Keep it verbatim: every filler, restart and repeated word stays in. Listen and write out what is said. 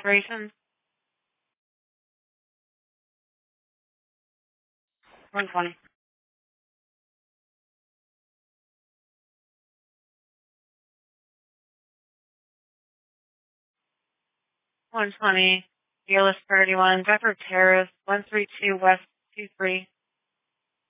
operations. one twenty. one twenty, Fearless thirty-one, Zephyr Terrace, one three two West two three.